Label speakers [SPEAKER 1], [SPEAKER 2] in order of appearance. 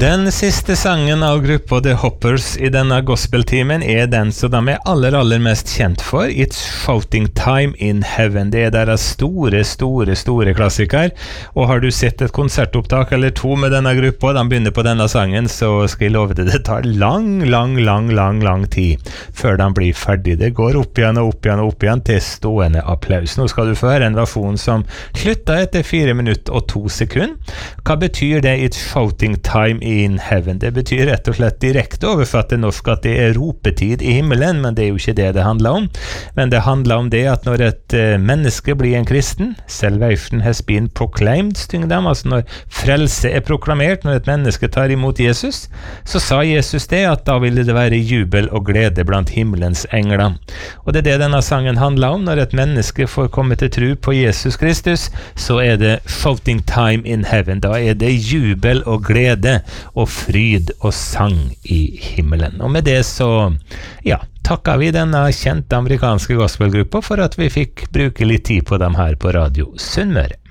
[SPEAKER 1] Den siste sangen av gruppa The Hoppers i denne gospeltimen den som de aller mest kjent for, It's Shouting Time in Heaven. Det deres store klassiker, og har du sett et konsertopptak eller to med denne gruppa, de begynner på denne sangen, så skal jeg love det tar lang tid før de blir ferdig. Det går opp igjen til stående applaus. Nå skal du få høre en versjon som slutter etter 4 minutter og 2 sekunder. Hva betyr det, It's Shouting Time in Heaven? Det betyr rett og slett direkte oversatt til norsk at det ropetid i himmelen, men det jo ikke det det handler om. Men det handler om det at når et menneske blir en kristen, salvation has been proclaimed, synger de, altså når frelse proklamert, når et menneske tar imot Jesus, så sa Jesus det at da ville det være jubel og glede blant himmelens engler. Og det det denne sangen handler om. Når et menneske får komme til tro på Jesus Kristus, så det shouting time in heaven. Da det jubel og glede og fryd og sang i himmelen. Og med det så, takker vi denne kjente amerikanske gospelgruppa for at vi fikk bruke litt tid på dem her på Radio Sunnmøre.